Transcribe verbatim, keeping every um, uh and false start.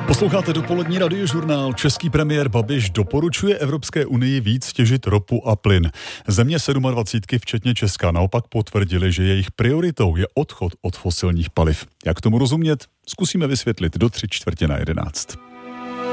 Posloucháte dopolední radiožurnál. Český premiér Babiš doporučuje Evropské unii víc těžit ropu a plyn. Země sedmadvacítky, včetně Česka, naopak potvrdili, že jejich prioritou je odchod od fosilních paliv. Jak tomu rozumět? Zkusíme vysvětlit do tři čtvrtě na jedenáct.